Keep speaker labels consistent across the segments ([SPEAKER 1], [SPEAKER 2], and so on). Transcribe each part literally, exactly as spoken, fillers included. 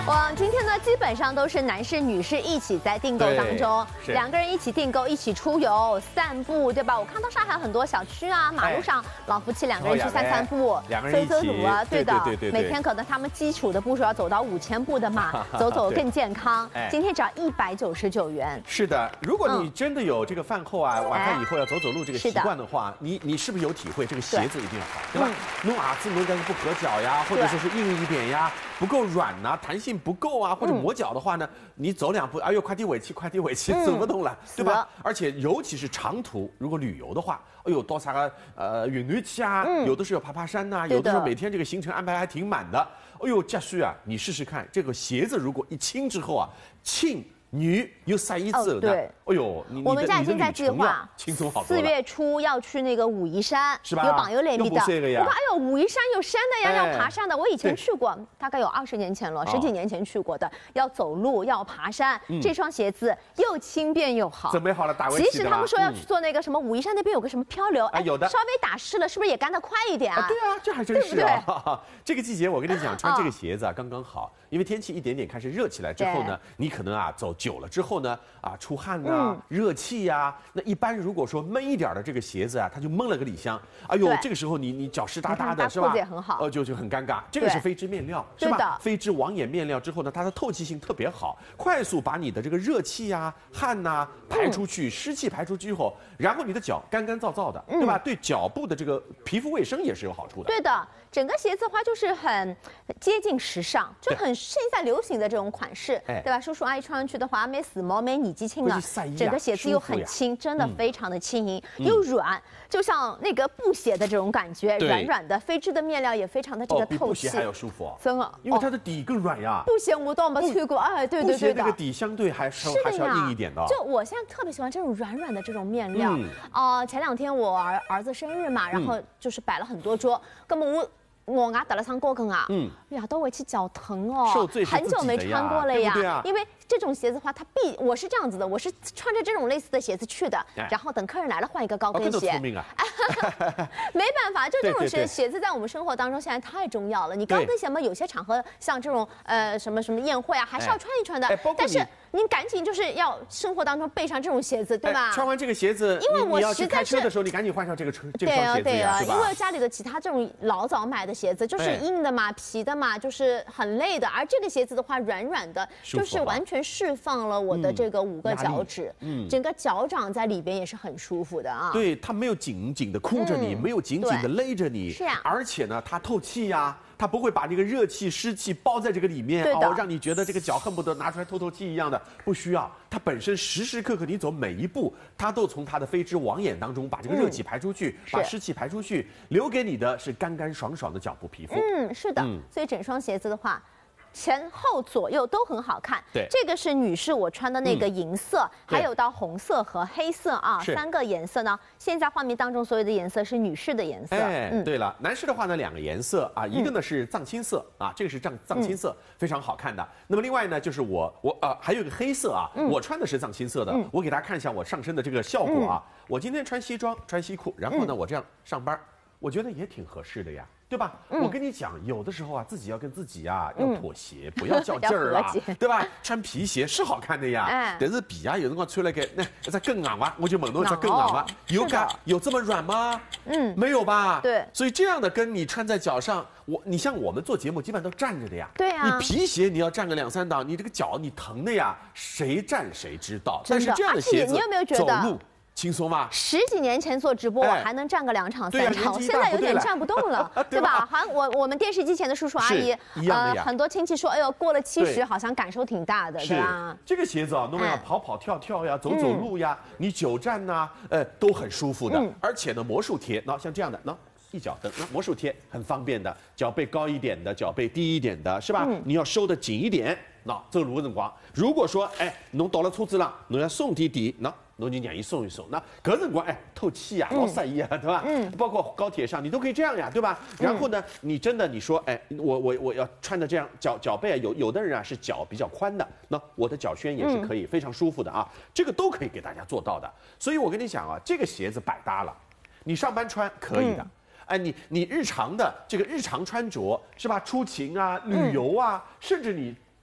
[SPEAKER 1] 我今天呢，基本上都是男士、女士一起在订购当中，两个人一起订购，一起出游、散步，对吧？我看到上海很多小区啊，马路上老夫妻两个人去散散步，走走路啊，对的，每天可能他们基础的步数要走到五千步的嘛，走走更健康。今天只要一百九十九元。
[SPEAKER 2] 是的，如果你真的有这个饭后啊、晚饭以后要走走路这个习惯的话，你你是不是有体会？这个鞋子一定要好，对吧？弄啊字弄但是不合脚呀，或者说是硬一点呀，不够软呐，弹性不够啊，或者磨脚的话呢，你走两步，哎呦，快递尾气，快递尾气，走不动了，对吧？而且尤其是长途，如果旅游的话，哎呦，到啥个呃云南去啊，有的时候爬爬山呐，有的时候每天这个行程安排还挺满的，哎呦，这需啊，你试试看，这个鞋子如果一清之后啊，轻。女有啥意思？
[SPEAKER 1] 对，
[SPEAKER 2] 哎呦，
[SPEAKER 1] 我们家已经在计划，
[SPEAKER 2] 轻松好多。
[SPEAKER 1] 四月初要去那个武夷山，
[SPEAKER 2] 是吧？
[SPEAKER 1] 有榜有脸的。我
[SPEAKER 2] 说，
[SPEAKER 1] 哎呦，武夷山有山的呀，要爬山的。我以前去过，大概有二十年前了，十几年前去过的。要走路，要爬山，这双鞋子又轻便又好。
[SPEAKER 2] 准备好了打围棋的。
[SPEAKER 1] 其实他们说要去做那个什么武夷山那边有个什么漂流，
[SPEAKER 2] 哎，有的，
[SPEAKER 1] 稍微打湿了，是不是也干得快一点啊？
[SPEAKER 2] 对啊，这还真是啊。这个季节我跟你讲，穿这个鞋子啊刚刚好，因为天气一点点开始热起来之后呢，你可能啊走久了之后呢。啊，出汗呐、啊，热气呀、啊，那一般如果说闷一点的这个鞋子啊，它就闷了个里香。哎呦，这个时候你你脚湿哒哒的，是吧？
[SPEAKER 1] 裤子也很好，
[SPEAKER 2] 呃，就就很尴尬。这个是飞织面料，是吧？飞织网眼面料之后呢，它的透气性特别好，快速把你的这个热气呀、啊、汗呐、啊、排出去，湿气排出去以后，然后你的脚干干燥燥的，对吧？对脚部的这个皮肤卫生也是有好处的。
[SPEAKER 1] 对的，整个鞋子的话就是很接近时尚，就很现在流行的这种款式，对吧？叔叔阿姨穿上去的话，没死毛没。你机轻了，整个鞋子又很轻，真的非常的轻盈，又软，就像那个布鞋的这种感觉，软软的，飞织的面料也非常的这个透气，
[SPEAKER 2] 比布鞋还要舒服，
[SPEAKER 1] 真的，
[SPEAKER 2] 因为它的底更软呀。
[SPEAKER 1] 布鞋我倒没穿过，哎，对对对的，
[SPEAKER 2] 那个底相对还是还是要硬一点的。
[SPEAKER 1] 就我现在特别喜欢这种软软的这种面料，啊，前两天我儿儿子生日嘛，然后就是摆了很多桌，根本我。我啊打了上高跟啊，嗯，呀都会起脚疼哦，很久没穿过了呀，
[SPEAKER 2] 对啊，
[SPEAKER 1] 因为这种鞋子的话，它必我是这样子的，我是穿着这种类似的鞋子去的，然后等客人来了换一个高跟鞋。
[SPEAKER 2] 聪明啊，
[SPEAKER 1] 没办法，就这种鞋鞋子在我们生活当中现在太重要了。你高跟鞋嘛，有些场合像这种呃什么什么宴会啊，还是要穿一穿的，但是你赶紧就是要生活当中备上这种鞋子，对吧？
[SPEAKER 2] 穿完这个鞋子，
[SPEAKER 1] 因为我实在是
[SPEAKER 2] 开车的时候，你赶紧换上这个车这双鞋子
[SPEAKER 1] 对啊，
[SPEAKER 2] 对
[SPEAKER 1] 因为家里的其他这种老早买的鞋子就是硬的嘛、皮的嘛，就是很累的。而这个鞋子的话，软软的，就是完全释放了我的这个五个脚趾，嗯，整个脚掌在里边也是很舒服的啊。
[SPEAKER 2] 对，它没有紧紧的箍着你，没有紧紧的勒着你，
[SPEAKER 1] 是啊，
[SPEAKER 2] 而且呢，它透气呀。它不会把这个热气、湿气包在这个里面哦，让你觉得这个脚恨不得拿出来透透气一样的，不需要。它本身时时刻刻你走每一步，它都从它的飞织网眼当中把这个热气排出去，嗯、把湿气排出去，留给你的是干干爽爽的脚部皮肤。
[SPEAKER 1] 嗯，是的。嗯、所以整双鞋子的话。前后左右都很好看，
[SPEAKER 2] 对，
[SPEAKER 1] 这个是女士我穿的那个银色，嗯、还有到红色和黑色啊，三个颜色呢。现在画面当中所有的颜色是女士的颜色。
[SPEAKER 2] 哎，嗯、对了，男士的话呢，两个颜色啊，一个呢是藏青色啊，这个是藏藏青色，嗯、非常好看的。那么另外呢，就是我我呃还有一个黑色啊，嗯、我穿的是藏青色的，嗯、我给大家看一下我上身的这个效果啊。嗯、我今天穿西装穿西裤，然后呢我这样上班，我觉得也挺合适的呀。对吧？嗯、我跟你讲，有的时候啊，自己要跟自己啊要妥协，嗯、不要较劲儿啊，对吧？穿皮鞋是好看的呀，哎、但是皮啊，有辰光穿了个那这更硬吗？我就问侬，这更硬吗？有感有这么软吗？嗯，没有吧？
[SPEAKER 1] 对，
[SPEAKER 2] 所以这样的跟你穿在脚上，我你像我们做节目，基本上都站着的呀。
[SPEAKER 1] 对啊，
[SPEAKER 2] 你皮鞋你要站个两三档，你这个脚你疼的呀，谁站谁知道。但是这样的鞋子，
[SPEAKER 1] 你有没有觉得
[SPEAKER 2] 走路轻松吗？
[SPEAKER 1] 十几年前做直播，我还能站个两场三场，现在有点站不动了，对吧？好像我我们电视机前的叔叔阿姨，呃，很多亲戚说，哎呦，过了七十，好像感受挺大的，对吧？
[SPEAKER 2] 这个鞋子啊，弄要跑跑跳跳呀，走走路呀，你久站呐，呃，都很舒服的。而且呢，魔术贴，那像这样的，那一脚蹬，那魔术贴很方便的，脚背高一点的，脚背低一点的，是吧？你要收的紧一点，那走路的辰光，如果说，哎，侬到了车子上，侬要松点点，那。侬就让伊松一松，那搿辰光哎透气呀、啊，老适意啊，对吧？嗯，包括高铁上你都可以这样呀，对吧？然后呢，你真的你说哎，我我我要穿的这样脚脚背啊，有有的人啊是脚比较宽的，那我的脚楦也是可以非常舒服的啊，这个都可以给大家做到的。所以我跟你讲啊，这个鞋子百搭了，你上班穿可以的。嗯哎，你你日常的这个日常穿着是吧？出行啊、旅游啊，嗯、甚至你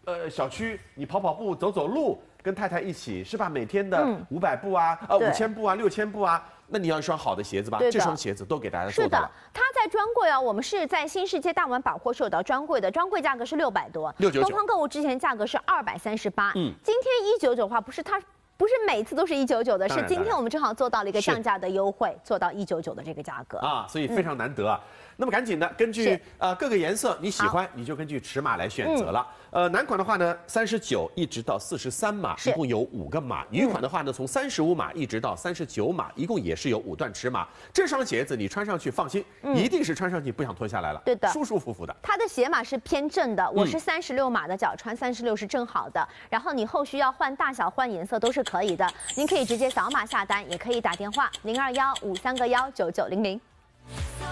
[SPEAKER 2] 呃小区你跑跑步、走走路，跟太太一起是吧？每天的五百步啊，呃五千步啊，六千步啊。那你要一双好的鞋子吧？这双鞋子都给大家做到了。
[SPEAKER 1] 是的，它在专柜啊，我们是在新世界大丸百货是有到专柜的，专柜价格是六百多，
[SPEAKER 2] 六九九。
[SPEAKER 1] 东方购物之前价格是二百三十八，嗯，今天一九九的话，不是它。不是每次都是一九九的，是今天我们正好做到了一个降价的优惠，做到一九九的这个价格
[SPEAKER 2] 啊，所以非常难得啊。嗯、那么赶紧的，根据呃各个颜色你喜欢，你就根据尺码来选择了。嗯、呃，男款的话呢，三十九一直到四十三码，一共有五个码；女款的话呢，从三十五码一直到三十九码，一共也是有五段尺码。这双鞋子你穿上去放心，嗯、一定是穿上去不想脱下来了，
[SPEAKER 1] 对的，
[SPEAKER 2] 舒舒服服的。
[SPEAKER 1] 它的鞋码是偏正的，我是三十六码的脚穿，三十六是正好的。然后你后续要换大小、换颜色都是可以的。您可以直接扫码下单，也可以打电话零二幺五三个幺九九零零。